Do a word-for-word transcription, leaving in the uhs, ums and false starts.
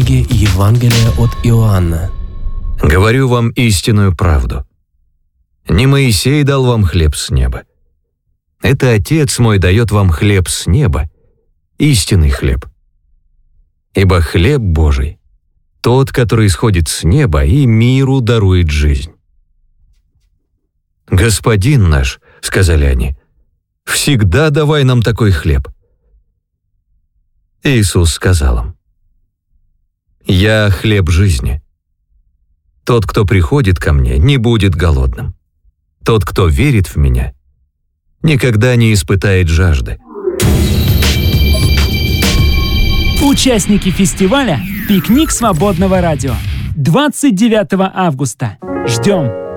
Книги Евангелия от Иоанна. Говорю вам истинную правду. Не Моисей дал вам хлеб с неба. Это Отец мой дает вам хлеб с неба, истинный хлеб. Ибо хлеб Божий — тот, который исходит с неба и миру дарует жизнь. «Господин наш, — сказали они, — всегда давай нам такой хлеб». Иисус сказал им: «Я хлеб жизни. Тот, кто приходит ко мне, не будет голодным. Тот, кто верит в меня, никогда не испытает жажды». Участники фестиваля «Пикник свободного радио». двадцать девятого августа. Ждем!